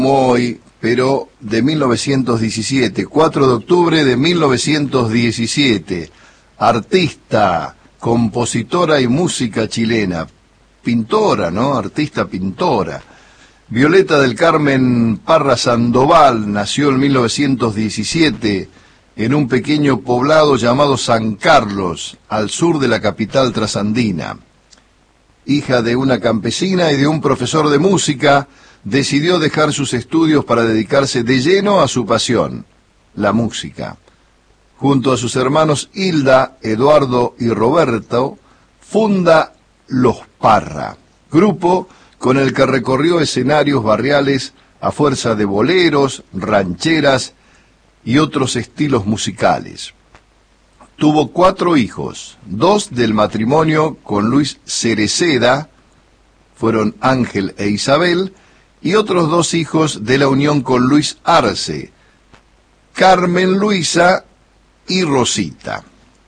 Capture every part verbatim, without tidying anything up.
Hoy, pero de mil novecientos diecisiete, cuatro de octubre de mil novecientos diecisiete, artista, compositora y música chilena, pintora, ¿no? Artista pintora. Violeta del Carmen Parra Sandoval nació en mil novecientos diecisiete en un pequeño poblado llamado San Carlos, al sur de la capital trasandina. Hija de una campesina y de un profesor de música, decidió dejar sus estudios para dedicarse de lleno a su pasión, la música. Junto a sus hermanos Hilda, Eduardo y Roberto, funda Los Parra, grupo con el que recorrió escenarios barriales a fuerza de boleros, rancheras y otros estilos musicales. Tuvo cuatro hijos, dos del matrimonio con Luis Cereceda, fueron Ángel e Isabel, y otros dos hijos de la unión con Luis Arce, Carmen Luisa y Rosita.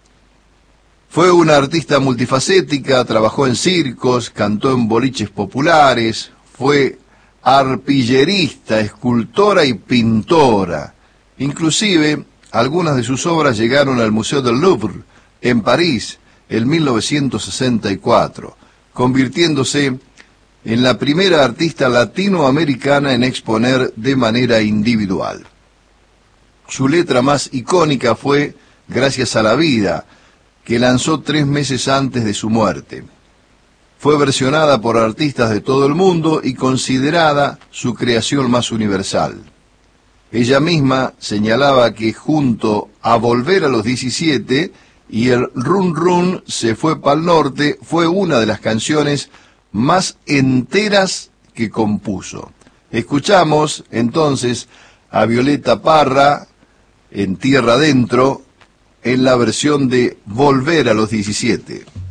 Fue una artista multifacética, trabajó en circos, cantó en boliches populares, fue arpillerista, escultora y pintora. Inclusive, algunas de sus obras llegaron al Museo del Louvre, en París, en mil novecientos sesenta y cuatro, convirtiéndose en la primera artista latinoamericana en exponer de manera individual. Su letra más icónica fue Gracias a la vida, que lanzó tres meses antes de su muerte. Fue versionada por artistas de todo el mundo y considerada su creación más universal. Ella misma señalaba que junto a Volver a los diecisiete y el Run Run se fue pa'l norte, fue una de las canciones más enteras que compuso. Escuchamos entonces a Violeta Parra en Tierra Adentro en la versión de Volver a los diecisiete.